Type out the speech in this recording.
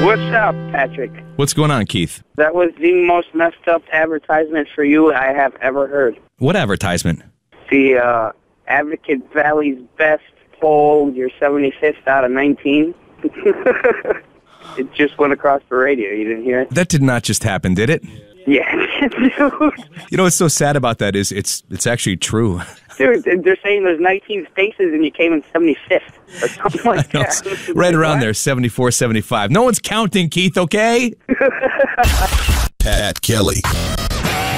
What's up, Patrick? What's going on, Keith? That was the most messed up advertisement for you I have ever heard. What advertisement? The Advocate Valley's best poll, you're 75th out of 19. It just went across the radio. You didn't hear it? That did not just happen, did it? Yeah, dude. You know what's so sad about that is it's actually true. Dude, they're saying there's 19 spaces and you came in 75th or something like that. Right around there, 74, 75. No one's counting, Keith, okay? Pat Kelly.